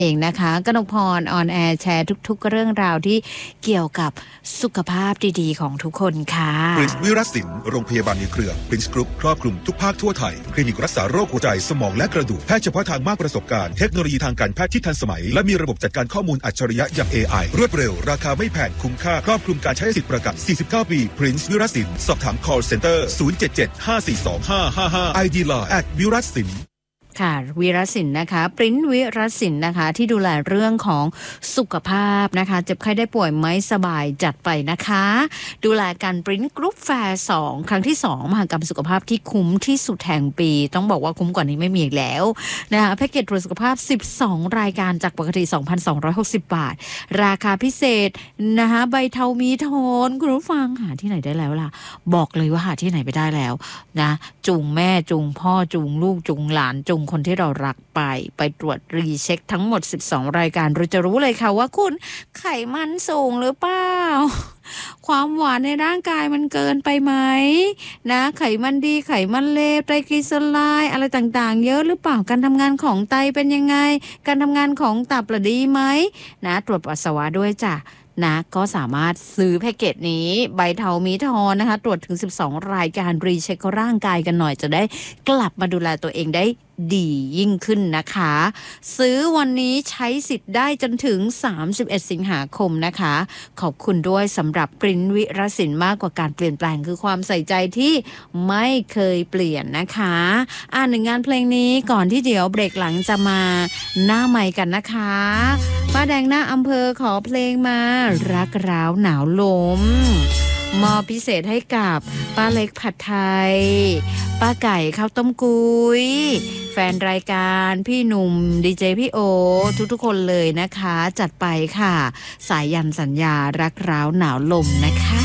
เองนะคะกนกพรออนแอร์แชร์ทุกๆเรื่องราวที่เกี่ยวกับสุขภาพดีๆของทุกคนค่ะ Prince วิรัสินโรงพยาบาลในเครือ Prince Group ครอบคลุมทุกภาคทั่วไทยคลินิกรักษาโรคหัวใจสมองและกระดูกแพทย์เฉพาะทางมากประสบการณ์เทคโนโลยีทางการแพทย์ที่ทันสมัยและมีระบบจัดการข้อมูลอัจฉริยะอย่าง AI รวดเร็วราคาไม่แพงคุ้มค่าครอบคลุมการใช้สิทธิประกัน49 ปี Prince วิรัสินสอบถาม call center 077-542-555 ID Line @วิรัสินค่ะวีรศิลป์นะคะปริ้นวีรศิลป์นะคะที่ดูแลเรื่องของสุขภาพนะคะเจ็บไข้ได้ป่วยไม่สบายจัดไปนะคะดูแลการปริ้นกรุ๊ปแฟร์2ครั้งที่2มหกรรมสุขภาพที่คุ้มที่สุดแห่งปีต้องบอกว่าคุ้มกว่านี้ไม่มีอีกแล้วนะคะแพ็กเกจตรวจสุขภาพ12รายการจากปกติ 2,260 บาทราคาพิเศษนะคะใบเทามีโทนคุณผู้ฟังหาที่ไหนได้แล้วล่ะบอกเลยว่าหาที่ไหนไม่ได้แล้วนะจูงแม่จูงพ่อจูงลูกจูงหลานจูงคนที่เรารักไปตรวจรีเช็คทั้งหมด12รายการเราจะรู้เลยค่ะว่าคุณไขมันสูงหรือเปล่าความหวานในร่างกายมันเกินไปไหมนะไขมันดีไขมันเลวไตรกลีเซอไรด์อะไรต่างๆเยอะหรือเปล่าการทำงานของไตเป็นยังไงการทำงานของตับดีไหมนะตรวจปัสสาวะด้วยจ้ะนะก็สามารถซื้อแพ็กเกจนี้ใบเทามีทอนนะคะตรวจถึง12รายการรีเช็คร่างกายกันหน่อยจะได้กลับมาดูแลตัวเองได้ดียิ่งขึ้นนะคะซื้อวันนี้ใช้สิทธิ์ได้จนถึง31สิงหาคมนะคะขอบคุณด้วยสำหรับปริ้นวิรศิลป์มากกว่าการเปลี่ยนแปลงคือความใส่ใจที่ไม่เคยเปลี่ยนนะคะหนึ่งงานเพลงนี้ก่อนที่เดี๋ยวเบรกหลังจะมาหน้าใหม่กันนะคะป้าแดงหน้าอำเภอขอเพลงมารักร้าวหนาวลมมอบพิเศษให้กับป้าเล็กผัดไทยป้าไก่ข้าวต้มกุยแฟนรายการพี่หนุ่มดีเจพี่โอทุกๆคนเลยนะคะจัดไปค่ะสายยันสัญญารักร้าวหนาวลมนะคะ